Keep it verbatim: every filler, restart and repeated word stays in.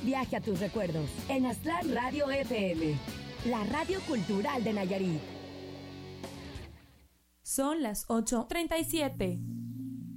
viaje a tus recuerdos en Aztlán Radio F M, la radio cultural de Nayarit. Son las ocho treinta y siete.